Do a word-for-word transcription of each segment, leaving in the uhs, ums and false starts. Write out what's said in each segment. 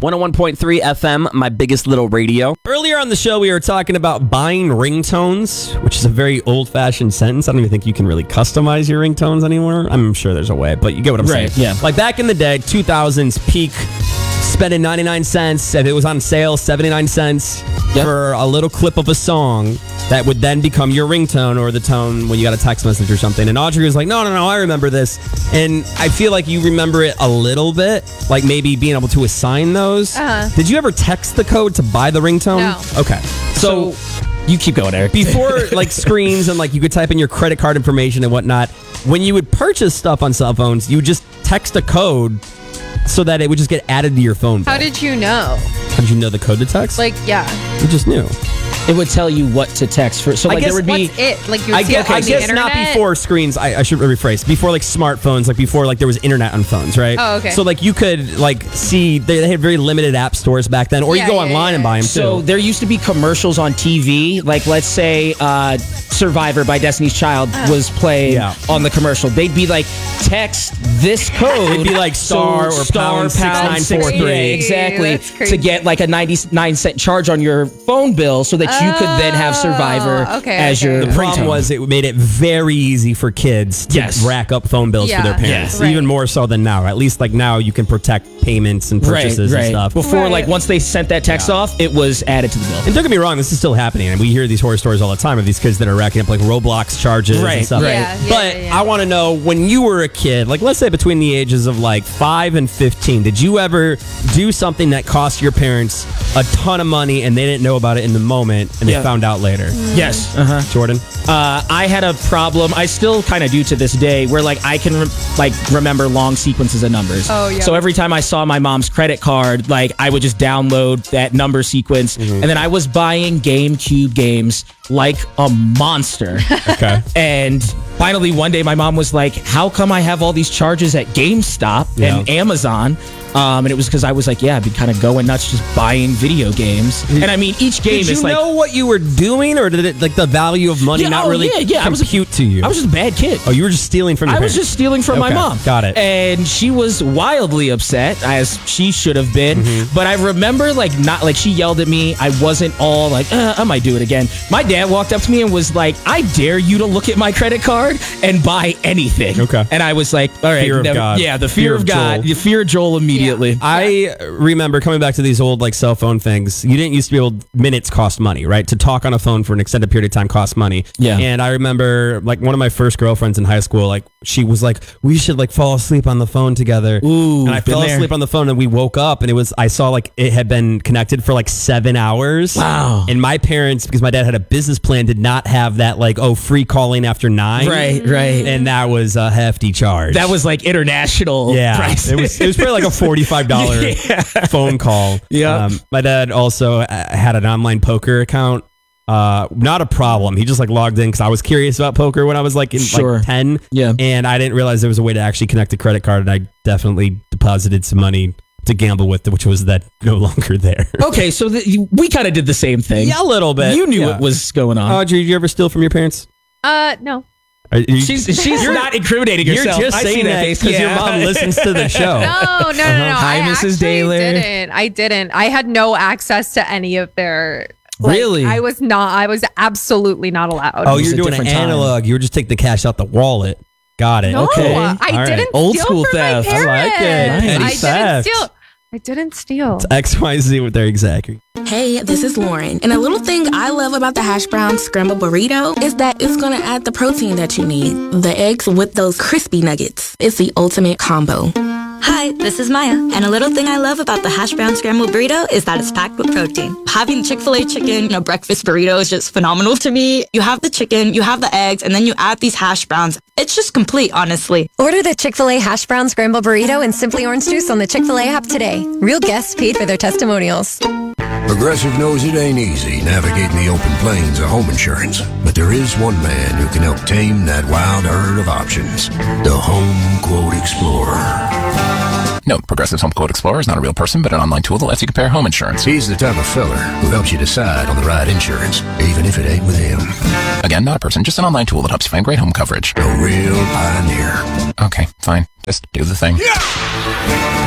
one oh one point three F M, my biggest little radio. Earlier on the show, we were talking about buying ringtones, which is a very old-fashioned sentence. I don't even think you can really customize your ringtones anymore. I'm sure there's a way, but you get what I'm right, saying. Yeah. Like back in the day, two thousands peak, spending ninety-nine cents. If it was on sale, seventy-nine cents yep. for a little clip of a song that would then become your ringtone or the tone when you got a text message or something. And Audrey was like, no, no, no, I remember this. And I feel like you remember it a little bit, like maybe being able to assign those. Uh-huh. Did you ever text the code to buy the ringtone? No. Okay. So, so you keep going, Eric. Before like screens and like you could type in your credit card information and whatnot, when you would purchase stuff on cell phones, you would just text a code so that it would just get added to your phone bill. How did you know? How did you know the code to text? Like, yeah. You just knew. It would tell you what to text for. So, I like, guess there would be. What's it? Like, you would I see guess, it on I the guess internet? not before screens. I, I should rephrase. Before like smartphones, like before like there was internet on phones, right? Oh, okay. So like you could like see they, they had very limited app stores back then, or Yeah, you go yeah, online yeah, and buy them So too. there used to be commercials on T V, like let's say uh, Survivor by Destiny's Child was played Yeah. on the commercial. They'd be like, text this code. It'd be like star or pound six nine four three. Yeah, exactly. That's crazy. To get like a ninety-nine cent charge on your phone bill so that you could then have Survivor Oh, okay, as okay. your The problem ringtone. was it made it very easy for kids to Yes. rack up phone bills Yeah. for their parents, Yes. Right. even more so than now. At least like now you can protect payments and purchases right, right. and stuff. Before, Right. like once they sent that text Yeah. off, it was added to the bill. And don't get me wrong, this is still happening, and we hear these horror stories all the time of these kids that are racking up like Roblox charges Right, and stuff. right. Yeah, yeah, but yeah, yeah. I want to know, when you were a kid, like let's say between the ages of like five and fifteen, did you ever do something that cost your parents a ton of money and they didn't know about it in the moment and Yeah. they found out later? Yes. Uh-huh. Jordan? Uh, I had a problem. I still kind of do to this day, where like I can re- like remember long sequences of numbers. Oh, yeah. So every time I saw my mom's credit card, like I would just download that number sequence, Mm-hmm. and then I was buying GameCube games like a monster. Okay. And finally, one day, my mom was like, "How come I have all these charges at GameStop Yeah. and Amazon?" Um, and it was because I was like, "Yeah, I've been kind of going nuts just buying video games." And I mean, each game Did you is like. know what you were doing, or did it like the value of money Yeah, not oh, really yeah, yeah, I was a- compute to you? I was just a bad kid. oh, you were just stealing from your I was parents. just stealing from my Okay, mom. got it. And she was wildly upset, as she should have been. Mm-hmm. But I remember, like, not like she yelled at me. I wasn't all like, uh, I might do it again. My dad walked up to me and was like, "I dare you to look at my credit card and buy anything." Okay. And I was like, "All right, Fear of never- God. yeah, the fear, Fear of of God, Joel. the fear of Joel immediately." I remember coming back to these old like cell phone things. You didn't used to be able minutes cost money, right? To talk on a phone for an extended period of time cost money. Yeah. And I remember like one of my first girlfriends in high school, like she was like, "We should like fall asleep on the phone together." Ooh, and I been fell there. asleep on the phone, and we woke up, and it was I saw like it had been connected for like seven hours. Wow. And my parents, because my dad had a business plan, did not have that like oh free calling after nine. Right, right. And that was a hefty charge. That was like international Yeah, prices. it was it was probably like a forty-five dollars phone call. Yeah. Um, my dad also uh, had an online poker account. Uh, not a problem. He just like logged in because I was curious about poker when I was like in Sure. like ten. Yeah. And I didn't realize there was a way to actually connect a credit card, and I definitely deposited some money to gamble with, which was that no longer there. Okay, so the, we kind of did the same thing. Yeah, a little bit. You knew Yeah. what was going on. Audrey, did you ever steal from your parents? Uh, no. Are you- she's she's not incriminating You're herself. just I see saying that face. because your Yeah. mom listens to the show. No, no, no, no. Hi, I Missus actually Daler. didn't. I didn't. I had no access to any of their. like, Really? I was not. I was absolutely not allowed. Oh, It's you're a doing an different time. analog. You were just taking the cash out the wallet. Got it. No, Okay. I All right. didn't Old steal school from theft. my I parents. like it. Nice. I Petty theft. didn't steal. I didn't steal. X Y Z with their exact. Hey, this is Lauren. And a little thing I love about the hash brown scrambled burrito is that it's going to add the protein that you need. The eggs with those crispy nuggets. It's the ultimate combo. Hi, this is Maya, and a little thing I love about the hash brown scrambled burrito is that it's packed with protein. Having Chick-fil-A chicken in a breakfast burrito is just phenomenal to me. You have the chicken, you have the eggs, and then you add these hash browns. It's just complete, honestly. Order the Chick-fil-A Hash Brown Scramble Burrito and Simply Orange Juice on the Chick-fil-A app today. Real guests paid for their testimonials. Progressive knows it ain't easy navigating the open plains of home insurance, but there is one man who can help tame that wild herd of options. The Home Quote Explorer. Note, Progressive's Home Quote Explorer is not a real person, but an online tool that lets you compare home insurance. He's the type of feller who helps you decide on the right insurance, even if it ain't with him. Again, not a person, just an online tool that helps you find great home coverage. A real pioneer. Okay, fine. Just do the thing.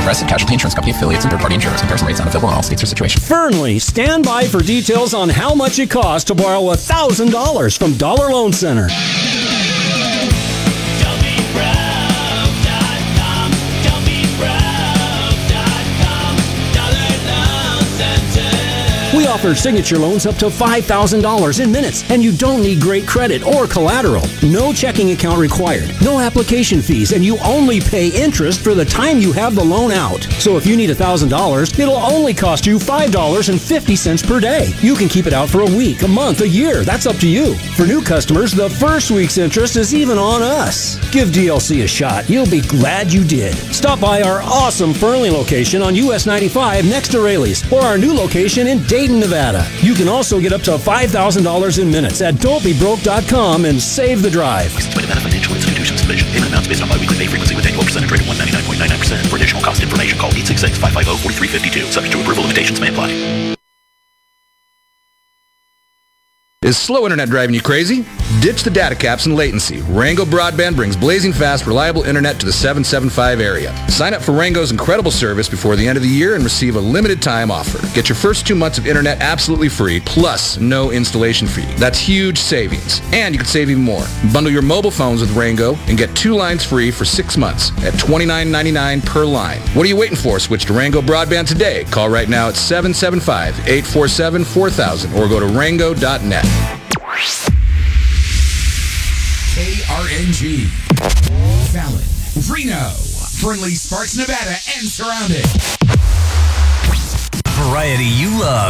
Progressive Casualty Insurance Company affiliates and third-party insurers. Comparison rates not available in all states or situations. Fernley, stand by for details on how much it costs to borrow one thousand dollars from Dollar Loan Center. We offer signature loans up to five thousand dollars in minutes, and you don't need great credit or collateral. No checking account required, no application fees, and you only pay interest for the time you have the loan out. So if you need one thousand dollars, it'll only cost you five dollars and fifty cents per day. You can keep it out for a week, a month, a year. That's up to you. For new customers, the first week's interest is even on us. Give D L C a shot. You'll be glad you did. Stop by our awesome Fernley location on U S ninety-five next to Rayleigh's, or our new location in Dayton, Nevada. You can also get up to five thousand dollars in minutes at don't be broke dot com and save the drive. Licensed by Nevada Financial Institutions Division. Payment amounts based on biweekly pay frequency with annual percentage rate of one ninety-nine point nine nine percent. For additional cost information, call eight six six, five five zero, four three five two. Subject to approval, limitations may apply. Is slow internet driving you crazy? Ditch the data caps and latency. Rango Broadband brings blazing fast, reliable internet to the seven seventy-five area. Sign up for Rango's incredible service before the end of the year and receive a limited time offer. Get your first two months of internet absolutely free, plus no installation fee. That's huge savings. And you can save even more. Bundle your mobile phones with Rango and get two lines free for six months at twenty-nine ninety-nine per line. What are you waiting for? Switch to Rango Broadband today. Call right now at seven seven five, eight four seven, four thousand or go to rango dot net. K R N G, Fallon, Reno, Fernley, Sparks, Nevada, and surrounding. Variety you love.